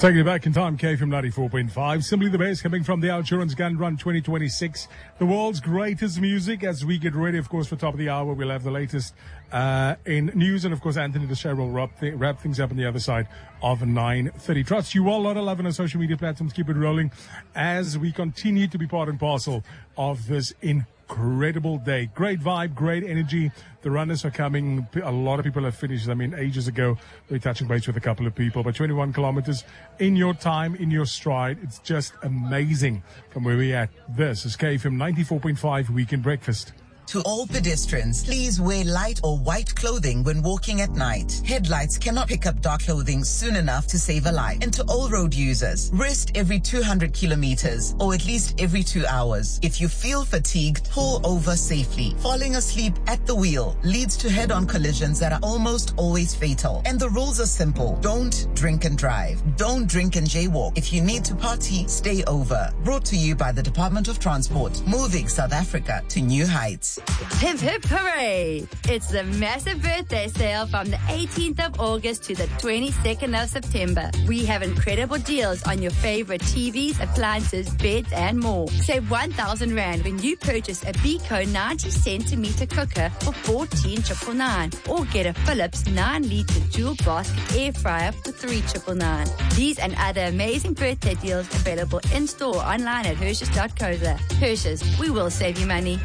Taking it back in time, KFM 94.5. Simply the best coming from the Outsurance Gun Run 2026. The world's greatest music as we get ready, of course, for top of the hour. We'll have the latest in news. And, of course, Anthony Deshay will wrap things up on the other side of 9:30. Trust you all. A lot of love on our social media platforms. Keep it rolling as we continue to be part and parcel of this incredible day. Great vibe, great energy. The runners are coming. A lot of people have finished. Ages ago, we were touching base with a couple of people. But 21 kilometers in your time, in your stride. It's just amazing from where we're at. This is KFM 94.5 Weekend Breakfast. To all pedestrians, please wear light or white clothing when walking at night. Headlights cannot pick up dark clothing soon enough to save a life. And to all road users, rest every 200 kilometers or at least every 2 hours. If you feel fatigued, pull over safely. Falling asleep at the wheel leads to head-on collisions that are almost always fatal. And the rules are simple. Don't drink and drive. Don't drink and jaywalk. If you need to party, stay over. Brought to you by the Department of Transport, moving South Africa to new heights. Hip hip hooray! It's the massive birthday sale from the 18th of August to the 22nd of September. We have incredible deals on your favorite TVs, appliances, beds and more. Save 1,000 Rand when you purchase a Beko 90 centimeter cooker for 14,999 or get a Philips 9-liter dual basket air fryer for 3,999. These and other amazing birthday deals available in-store online at Hershes.co.za. Hershes, we will save you money.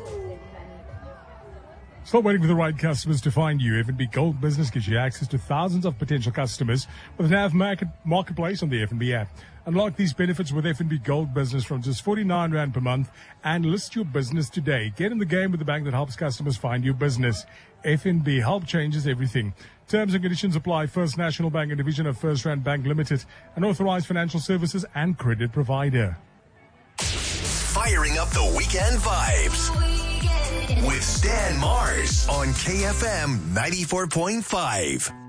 Stop waiting for the right customers to find you. F&B Gold Business gives you access to thousands of potential customers with an AV marketplace on the F&B app. Unlock these benefits with F&B Gold Business from just 49 Rand per month and list your business today. Get in the game with the bank that helps customers find your business. FNB, help changes everything. Terms and conditions apply. First National Bank, a division of First Rand Bank Limited, an authorized financial services and credit provider. Firing up the weekend vibes with Stan Mars on KFM 94.5.